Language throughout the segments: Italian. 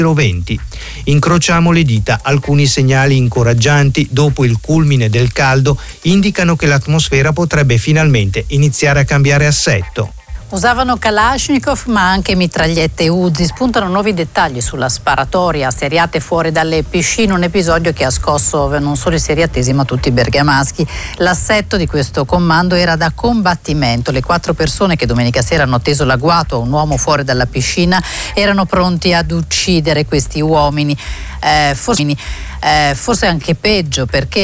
20. Incrociamo le dita, alcuni segnali incoraggianti dopo il culmine del caldo indicano che l'atmosfera potrebbe finalmente iniziare a cambiare assetto. Usavano Kalashnikov ma anche mitragliette Uzi. Spuntano nuovi dettagli sulla sparatoria seriate fuori dalle piscine, un episodio che ha scosso non solo i seriatesi ma tutti i bergamaschi. L'assetto di questo comando era da combattimento. Le 4 persone che domenica sera hanno teso l'agguato a un uomo fuori dalla piscina erano pronti ad uccidere questi uomini. Forse anche peggio, perché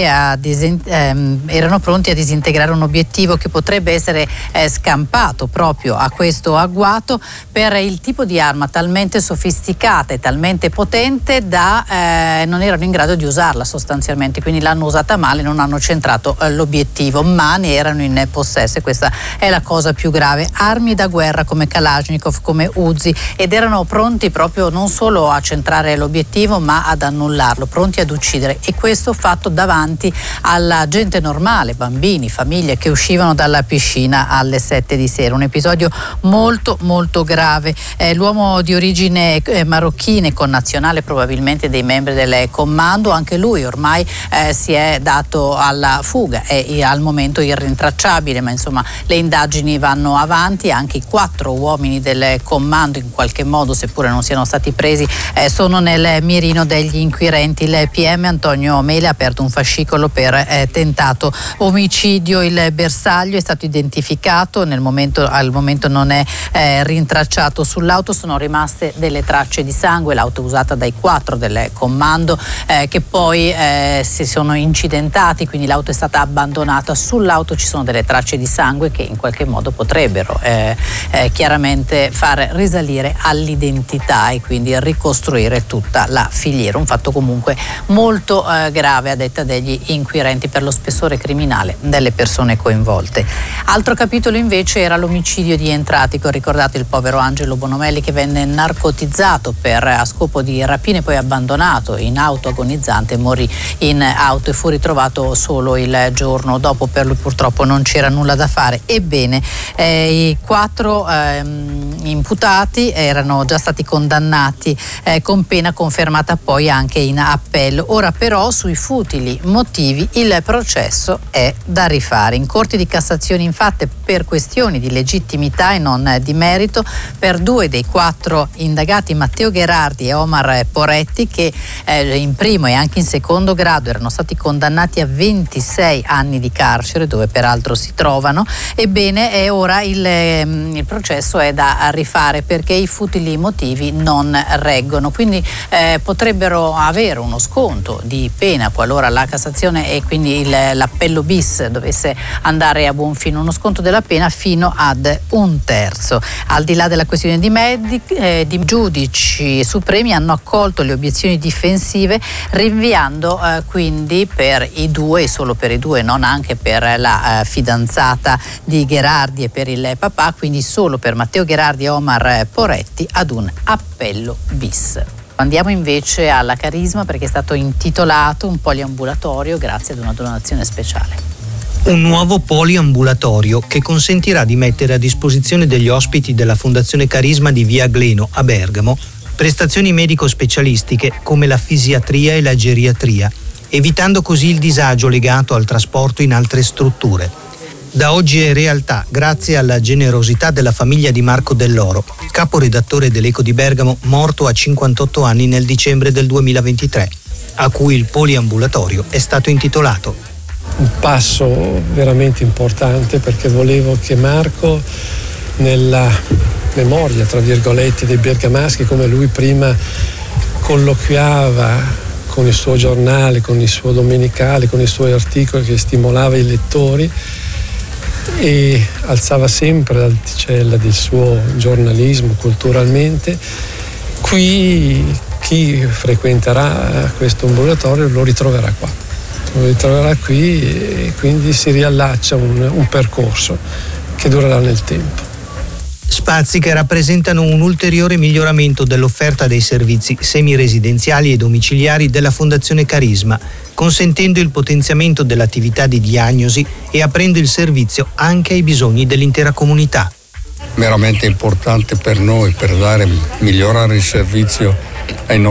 erano pronti a disintegrare un obiettivo che potrebbe essere scampato proprio a questo agguato per il tipo di arma talmente sofisticata e talmente potente da non erano in grado di usarla sostanzialmente, quindi l'hanno usata male, non hanno centrato l'obiettivo, ma ne erano in possesso, e questa è la cosa più grave. Armi da guerra come Kalashnikov, come Uzi, ed erano pronti proprio non solo a centrare l'obiettivo ma ad annullarlo, pronti ad uccidere, e questo fatto davanti alla gente normale, bambini, famiglie che uscivano dalla piscina alle 7 di sera. Un episodio molto molto grave. L'uomo di origine marocchina, connazionale probabilmente dei membri del comando, anche lui ormai si è dato alla fuga, è al momento irrintracciabile, ma insomma le indagini vanno avanti. Anche i 4 uomini del comando in qualche modo, seppure non siano stati presi, sono nel mirino degli inquirenti. Il PM Antonio Mele ha aperto un fascicolo per tentato omicidio. Il bersaglio è stato identificato, al momento non è rintracciato. Sull'auto sono rimaste delle tracce di sangue, l'auto usata dai 4 del comando che poi si sono incidentati, quindi l'auto è stata abbandonata. Sull'auto ci sono delle tracce di sangue che in qualche modo potrebbero chiaramente far risalire all'identità e quindi ricostruire tutta la filiera. Un fatto comunque molto grave a detta degli inquirenti per lo spessore criminale delle persone coinvolte. Altro capitolo invece era l'omicidio di Entratico. Ricordate il povero Angelo Bonomelli che venne narcotizzato a scopo di rapina e poi abbandonato in auto agonizzante, morì in auto e fu ritrovato solo il giorno dopo. Per lui purtroppo non c'era nulla da fare. Ebbene, i 4 imputati erano già stati condannati con pena confermata poi anche in appello. Ora però sui futili motivi il processo è da rifare. In Corte di Cassazione infatti, per questioni di legittimità e non di merito, per 2 dei 4 indagati, Matteo Gherardi e Omar Poretti, che in primo e anche in secondo grado erano stati condannati a 26 anni di carcere, dove peraltro si trovano, ebbene ora il processo è da rifare perché i futili motivi non reggono, quindi potrebbero avere uno sconto di pena qualora la Cassazione e quindi l'appello bis dovesse andare a buon fine, uno sconto della pena fino ad 1/3. Al di là della questione di giudici supremi hanno accolto le obiezioni difensive, rinviando quindi per i 2, e solo per i 2, non anche per la fidanzata di Gherardi e per il papà, quindi solo per Matteo Gherardi e Omar Poretti, ad un appello bis. Andiamo invece alla Carisma, perché è stato intitolato un poliambulatorio grazie ad una donazione speciale. Un nuovo poliambulatorio che consentirà di mettere a disposizione degli ospiti della Fondazione Carisma di Via Gleno a Bergamo prestazioni medico-specialistiche come la fisiatria e la geriatria, evitando così il disagio legato al trasporto in altre strutture. Da oggi è realtà grazie alla generosità della famiglia di Marco Dell'Oro, caporedattore dell'Eco di Bergamo, morto a 58 anni nel dicembre del 2023, a cui il poliambulatorio è stato intitolato. Un passo veramente importante, perché volevo che Marco, nella memoria tra virgolette dei bergamaschi, come lui prima colloquiava con il suo giornale, con il suo domenicale, con i suoi articoli che stimolava i lettori e alzava sempre l'asticella del suo giornalismo culturalmente, qui chi frequenterà questo ambulatorio lo ritroverà qua. Lo ritroverà qui e quindi si riallaccia un percorso che durerà nel tempo. Spazi che rappresentano un ulteriore miglioramento dell'offerta dei servizi semiresidenziali e domiciliari della Fondazione Carisma, consentendo il potenziamento dell'attività di diagnosi e aprendo il servizio anche ai bisogni dell'intera comunità. Veramente importante per noi, per migliorare il servizio ai nostri